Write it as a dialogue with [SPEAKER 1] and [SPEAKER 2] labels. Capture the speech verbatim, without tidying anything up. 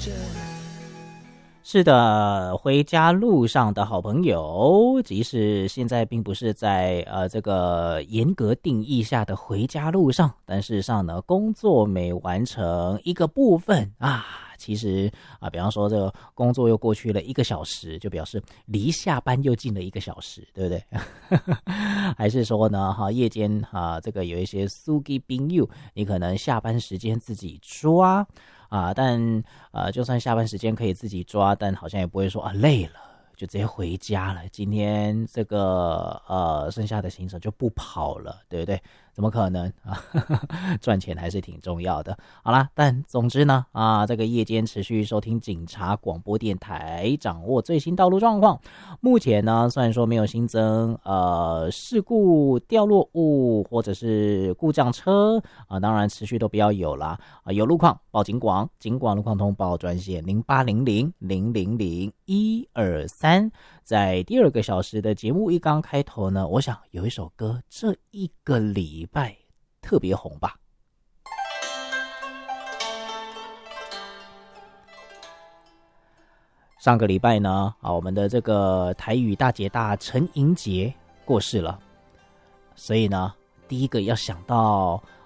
[SPEAKER 1] 是的，回家路上的好朋友，即使现在并不是在呃这个严格定义下的回家路上，但事实上呢，工作每完成一个部分啊，其实啊，比方说这个工作又过去了一个小时，就表示离下班又近了一个小时，对不对？还是说呢，哈，夜间啊，这个有一些司机朋友，你可能下班时间自己抓。啊，但呃，就算下班时间可以自己抓，但好像也不会说啊累了就直接回家了。今天这个呃剩下的行程就不跑了，对不对？怎么可能啊？赚钱还是挺重要的。好啦，但总之呢，啊，这个夜间持续收听警察广播电台，掌握最新道路状况。目前呢，虽然说没有新增呃事故、掉落物或者是故障车啊，当然持续都不要有啦。啊，有路况报警广，警广路况通报专线零八零零零零零一二三。在第二个小时的节目一刚开头呢，我想有一首歌，这一个礼拜特别红吧。上个礼拜呢，啊，我们的这个台语大姐大陈莹洁过世了，所以呢，第一个要想到